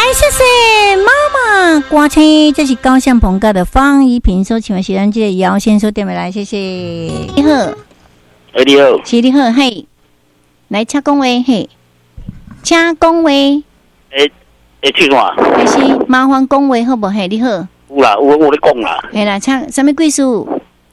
谢谢妈妈歌星，这是高向鹏家的方怡萍所请的是咱这个姚先生点来，谢谢。你好， 你好， 是你好，嘿，来请讲话，嘿，请讲话。 去啥？ 还是麻烦讲话好不？嘿，你好。 有啦，我咧讲啦。 嘿啦，请什么贵数？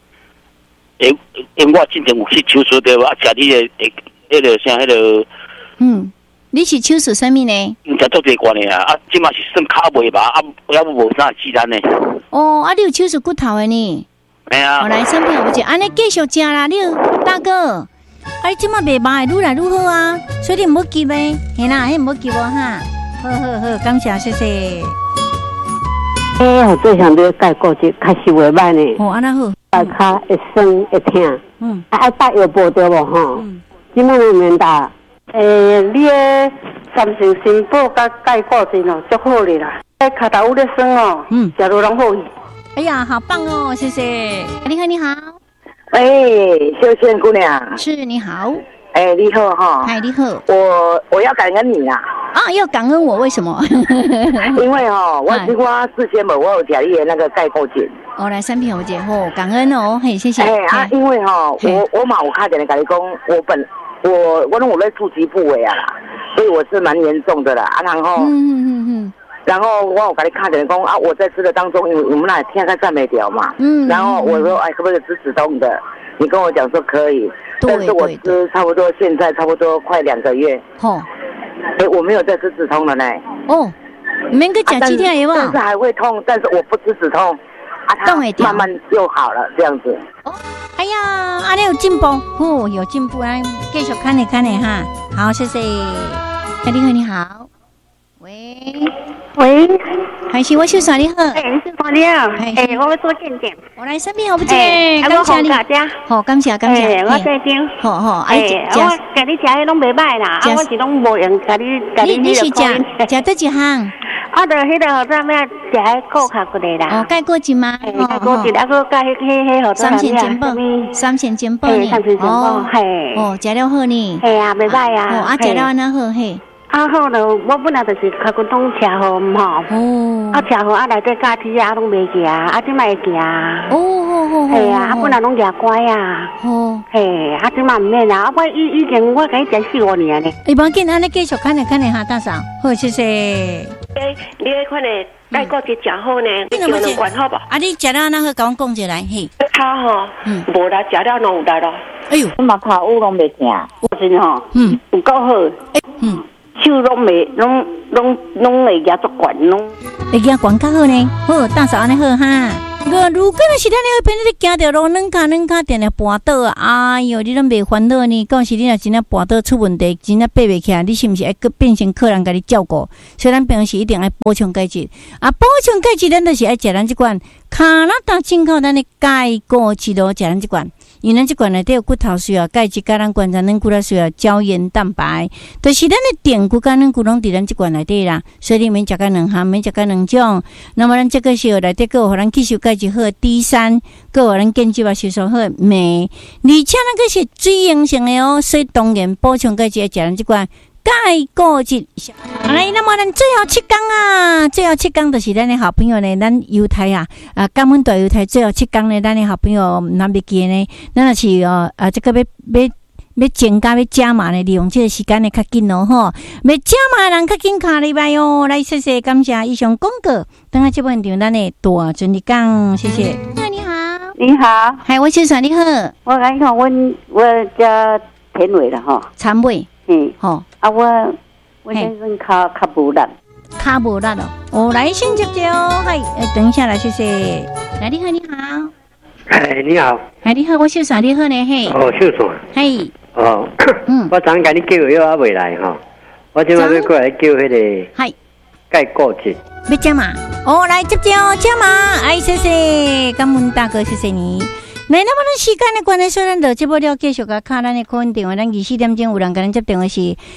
我之前有去手术对吧？啊，食你的迄个啥迄个。 你是手术什么呢？ 食足济罐的啊！啊，即嘛是算骹袂吧？啊，要不无啥自然呢。 哦，啊，你有手术骨头的呢？ 哎呀。 我来产品有食，安尼继续食啦，你大哥。啊，你即嘛袂歹，愈来愈好啊，所以你唔好急呗，嘿啦，迄唔好急哦哈。好，感谢，谢谢。 我最想要改过节，开始袂歹呢。 哦，安那好。 大骹会酸会痛。爱打药补对无吼？即满有免打。你的三成新宝甲钙固醇哦，足好哩啦。骹头有咧酸哦，食落拢好去。 哎呀，好棒哦，谢谢。你好，你好。 秀仙姑娘。 是，你好。 你好哈。 嗨，你好。 我要感恩你啊。 啊，要感恩我？为什么？ 因为我事先我有吃你的那个钙固醇。 来产品有解吼，感恩哦，嘿，谢谢。 因为我嘛有打电话跟你讲，我拢有咧触及部位啊啦，所以我是蛮严重的啦。然后我有跟你打电话讲啊，我在吃的当中，因为我们那天在站没掉嘛，然后我说可不可以吃止痛的？你跟我讲说可以，但是我吃差不多现在差不多快2个月。我没有在吃止痛了呢。 免去吃几天药啊？ 但是还会痛，但是我不吃止痛。它慢慢就好了，这样子。 哎呀，安尼有进步，有进步，来继续看你哈。好，谢谢。你好，喂，还是我秀嫂你好。 秀嫂你好。我要做健检。 我来身边好不见，感谢你。好，感谢。 我在听。 好， 我给你吃的拢袂歹啦，我是拢无用，给你是吃得几项？ 就迄个好怎么样？食迄固卡骨的啦。钙固醇吗？ 钙固醇，啊，佮迄好三线肩膀呢？三线肩膀，嘿。食了好呢。 嘿啊，袂歹啊。 食了安那好嘿。 好了，我本来就是脚骨痛吃好唔好？吃好内底假肢拢袂行，即摆会行。嘿啊，本来拢牙乖啊。嘿，即摆唔免啦，我以前我甲伊食4-5年呢。 你无紧，安尼继续看哈，大嫂。好，谢谢。 你迄款的钙固醇食好呢，你叫两罐好不？ 你食了那个，甲我讲一来，嘿。 骹吼，无啦，食了拢有力咯。 哎呦， 我嘛骹有拢袂疼，我真吼，有够好。手拢袂，拢会压足管，拢会压管较好呢。好，大嫂安尼好哈。如果是咱那边你行着路，软脚定定绊倒啊！哎哟，你拢袂烦恼呢。到时你若真正绊倒出问题，真正爬袂起来，你是毋是爱变成客人甲你照顾？所以咱平时一定爱补充钙质啊！补充钙质，咱就是爱食咱这款加拿大进口咱的钙固醇咯，食咱这款。因为咱这款内底有骨头需要钙质，甲咱观察咱骨头需要胶原蛋白，就是咱的电骨甲咱骨拢伫咱这款内底啦。所以你免食个两项，免食个两种。那么咱这个是内底个互咱吸收钙质好 D3，个互咱建基啊吸收好镁，而且咱个是水溶性的哦，所以当然补充钙质要食咱这款钙固醇。来，那么咱最后7天啊，最后7天就是咱的好朋友呢，咱犹太啊，感恩大犹太最后7天呢，咱的好朋友南北基呢，咱也是这个要增加要加码呢，利用这个时间呢较紧哦吼，要加码人较紧卡礼拜哦。来，谢谢感谢以上广告，等下这部分场咱的大尊你讲，谢谢。你好， 你好， 嗨，我先生你好， 我讲看我家田尾了哈， 残尾，好我先生较无力， 较无力哦。来先接接哦，嗨，等一下来，谢谢。来，你好，你好。 你好。 你好，我秀嫂你好呢，嘿。 秀嫂。 嘿。 我昨天甲你叫药还未来哈，我今晚要过来叫迄个钙固醇。 要加码？来接接哦，加码！谢谢，感恩大哥，谢谢你。来，那么咱时间的关系，虽然就节目了，继续甲卡咱的空电话，咱24点钟有人甲咱接电话是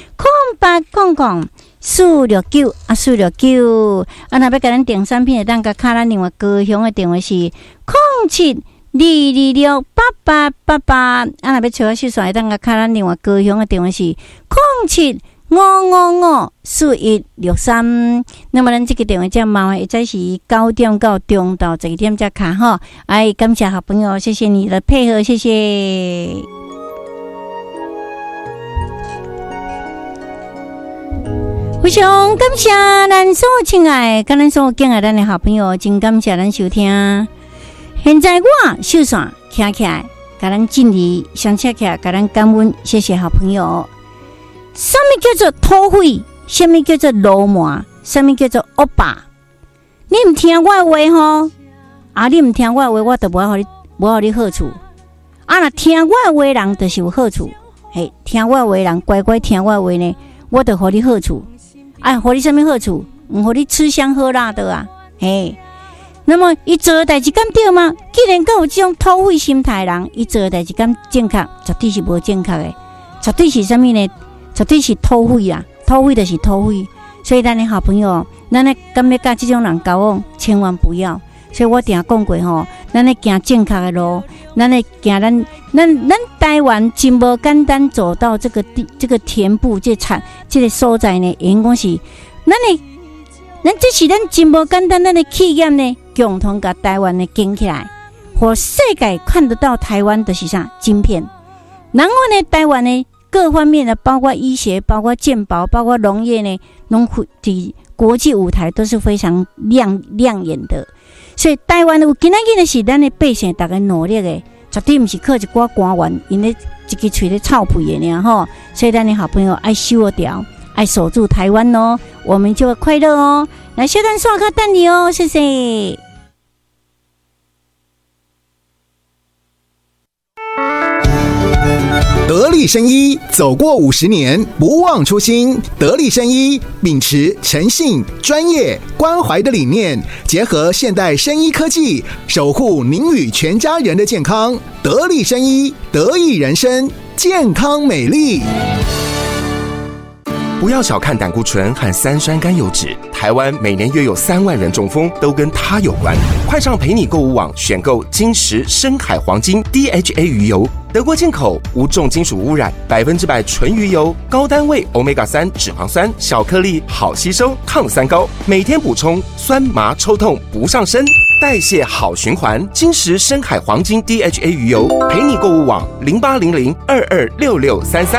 0800-469-469。若要甲咱订产品的，当甲卡咱另外高雄的电话是07-226-8888。若要找我秀嫂的，当甲卡咱另外高雄的电话是 5554163。那么咱这个电话叫麻烦会在是9点到中到12点才卡哈。哎，感谢好朋友，谢谢你的配合，谢谢。非常感谢咱所亲爱跟咱所敬爱咱的好朋友，真感谢咱收听。现在我手线徛起来，甲咱敬礼，相请起来，甲咱感恩，谢谢好朋友。什么叫做土匪？什么叫做流氓？什么叫做恶霸？你唔听我的话吼，你唔听我的话，我就无互你好处。若听我的话人就是有好处。嘿，听我的话人乖乖听我的话呢，我就互你好处。互你什么好处？唔互你吃香喝辣的啊！嘿，那么伊做的代志敢对吗？既然敢有这种土匪心态的人，伊做的代志敢正确？绝对是无正确的，绝对是什么呢？绝对是土匪啊！土匪就是土匪。所以咱的好朋友，咱咧敢要甲这种人交往，千万不要。所以我定讲过吼，咱咧行正确的路，咱咧行咱台湾真无简单走到这个田部这个所在呢，因讲是咱这是咱真无简单，咱的企业呢共同甲台湾呢建起来，和世界看得到台湾的是啥晶片。然后呢，台湾呢各方面的，包括医学、包括健保、包括农业呢，拢在国际舞台都是非常亮眼的。所以台湾有今仔日是咱的百姓大家努力的，绝对不是靠一寡官员因咧一支嘴咧臭屁的尔吼。所以咱的好朋友爱守掉，爱守住台湾哦，我们就会快乐哦。来，小蛋刷卡等你哦，谢谢。 得力生医走过50年，不忘初心。得力生医秉持诚信、专业、关怀的理念，结合现代生医科技，守护您与全家人的健康。得力生医，得益人生，健康美丽。 不要小看胆固醇和3酸甘油酯，台湾每年约有3万人中风，都跟它有关。快上陪你购物网选购金石深海黄金 DHA 鱼油，德国进口，无重金属污染，100%纯鱼油，高单位 Omega-3 脂肪酸，小颗粒，好吸收，抗酸高，每天补充，酸麻抽痛不上身，代谢好循环。金石深海黄金 DHA 鱼油，陪你购物网0800226633。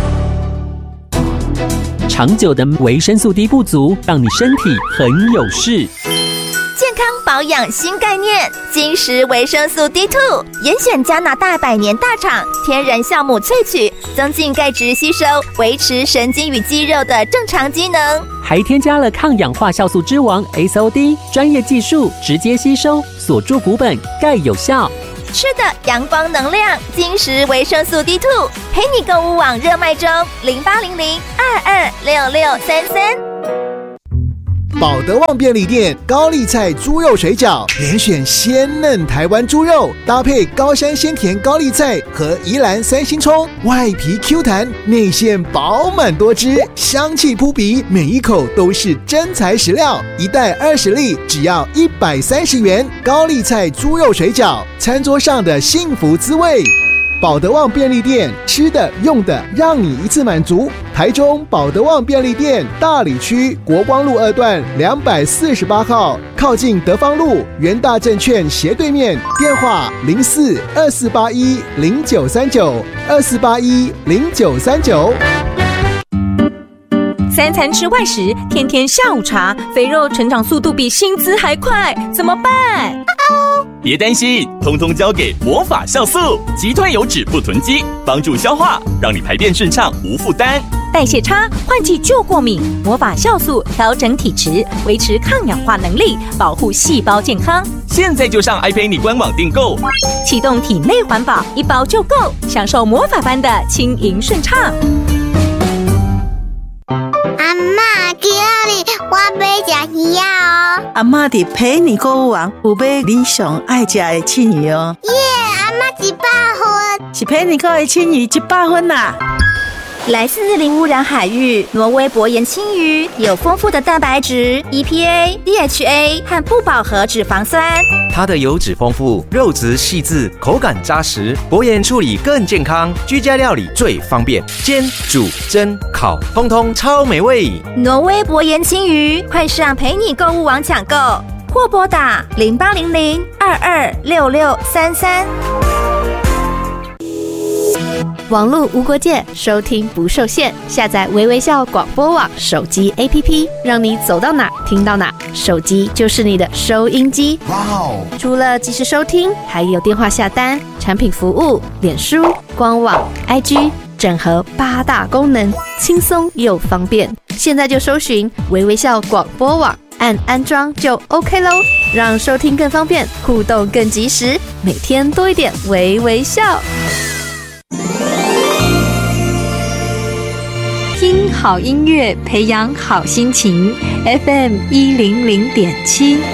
长久的维生素 D 不足，让你身体很有事。 健康保养新概念，金石维生素 D2， 严选加拿大100年大厂天然酵母萃取，增进钙质吸收，维持神经与肌肉的正常机能。 还添加了抗氧化酵素之王 SOD， 专业技术直接吸收，锁住骨本，钙有效。 吃的阳光能量，金石维生素 D2， 陪你购物网热卖中，0800226633。 保德旺便利店高丽菜猪肉水饺，连选鲜嫩台湾猪肉，搭配高山鲜甜高丽菜和宜兰3星葱，外皮 Q 弹，内馅饱满多汁，香气扑鼻，每一口都是真材实料。一袋20粒，只要130元。高丽菜猪肉水饺，餐桌上的幸福滋味。保德旺便利店，吃的用的让你一次满足。台中保德旺便利店大里区国光路2段248号，靠近德芳路元大证券斜对面，电话04-2481-0939 3餐吃外食，天天下午茶，肥肉成长速度比薪资还快，怎么办？ 别担心，通通交给魔法酵素，击退油脂不囤积，帮助消化，让你排便顺畅无负担。 代谢差，换季就过敏，魔法酵素调整体质，维持抗氧化能力，保护细胞健康。 现在就上 iPay 官网订购， 启动体内环保，1包就够，享受魔法般的轻盈顺畅。 阿嬷，今日我要吃鱼哦。 阿嬷伫陪你购物网有买你上爱吃的青鱼哦。 耶，阿嬷100分， 是陪你购的青鱼100分啦。 来自零污染海域，挪威薄盐青鱼有丰富的蛋白质、EPA、DHA 和不饱和脂肪酸。 它的油脂丰富，肉质细致，口感扎实，薄盐处理更健康，居家料理最方便，煎、煮、蒸、烤，通通超美味。 挪威薄盐青鱼，快上陪你购物网抢购，或拨打0800-226633。 网络无国界，收听不受限。下载微微笑广播网手机 APP， 让你走到哪听到哪，手机就是你的收音机。哇哦！除了即时收听，还有电话下单、产品服务、脸书、官网、IG， 整合8大功能，轻松又方便。现在就搜寻微微笑广播网，按安装就 OK 咯，让收听更方便，互动更及时，每天多一点微微笑。听好音乐，培养好心情。FM 100.7。